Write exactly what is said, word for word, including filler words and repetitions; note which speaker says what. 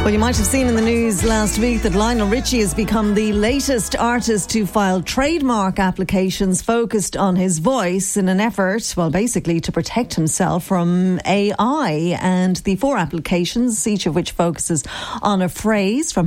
Speaker 1: Well, you might have seen in the news last week that Lionel Richie has become the latest artist to file trademark applications focused on his voice in an effort, well, basically to protect himself from A I. And the four applications, each of which focuses on a phrase from